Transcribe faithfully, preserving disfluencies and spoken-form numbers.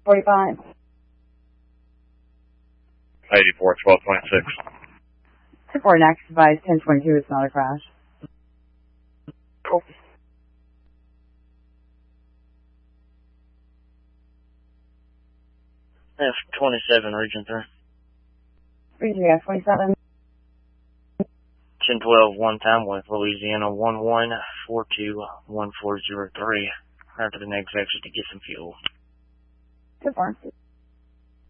forty-five. eighty-four, twelve twenty-six. two four next, advise ten twenty-two, it's not a crash. Cool. F twenty-seven, Region three. Region F twenty-seven. ten twelve, one time with Louisiana one one four two one four zero three. After the next exit to get some fuel. two four.